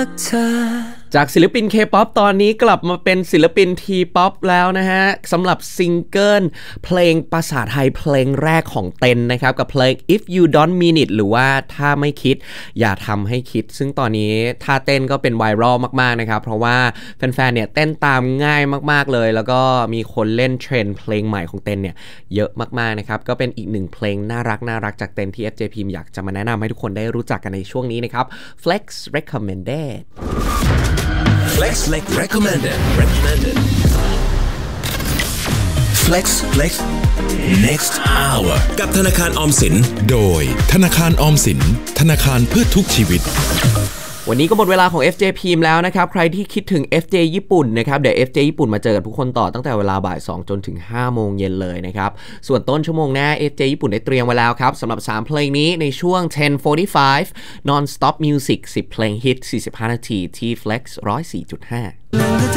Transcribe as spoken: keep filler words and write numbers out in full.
กเธอจากศิลปิน K-pop ตอนนี้กลับมาเป็นศิลปิน T-pop แล้วนะฮะสำหรับซิงเกิลเพลงภาษาไทยเพลงแรกของเต็นนะครับกับเพลง If You Don't Mean It หรือว่าถ้าไม่คิดอย่าทำให้คิดซึ่งตอนนี้ท่าเต้นก็เป็นไวรัลมากๆนะครับเพราะว่าแฟนๆเนี่ยเต้นตามง่ายมากๆเลยแล้วก็มีคนเล่นเทรนด์เพลงใหม่ของเต็นเนี่ยเยอะมากๆนะครับก็เป็นอีกหนึ่งเพลงน่ารักน่ารักจากเต็นที่ เอฟ เจ พี อยากจะมาแนะนำให้ทุกคนได้รู้จักกันในช่วงนี้นะครับ Flex Recommended Flex Recommended Recommended Flex Flex Next Hour กับธนาคารออมสินโดยธนาคารออมสินธนาคารเพื่อทุกชีวิตวันนี้ก็หมดเวลาของ เอฟ เจ พี แล้วนะครับใครที่คิดถึง เอฟ เจ ญี่ปุ่นนะครับเดี๋ยว เอฟ เจ ญี่ปุ่นมาเจอกับทุกคนต่อตั้งแต่เวลาบ่ายสองจนถึงห้าโมงเย็นเลยนะครับส่วนต้นชั่วโมงหน้า เอฟ เจ ญี่ปุ่นได้เตรียมไว้แล้วครับสำหรับสามเพลงนี้ในช่วง ten forty-five Non Stop Music สิบเพลงฮิตสี่สิบห้านาทีที่ Flex หนึ่งศูนย์สี่จุดห้า